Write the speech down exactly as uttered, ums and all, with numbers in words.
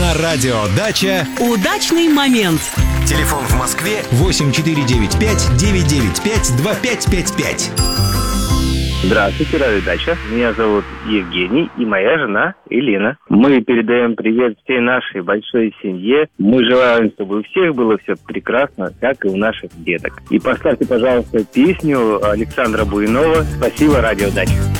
На радио «Дача» удачный момент. Телефон в Москве восемь четыре девять пять девять девять пять два пять пять пять. Здравствуйте, радио «Дача». Меня зовут Евгений и моя жена Елена. Мы передаем привет всей нашей большой семье. Мы желаем, чтобы у всех было все прекрасно, как и у наших деток. И поставьте, пожалуйста, песню Александра Буйнова «Спасибо, радио «Дача».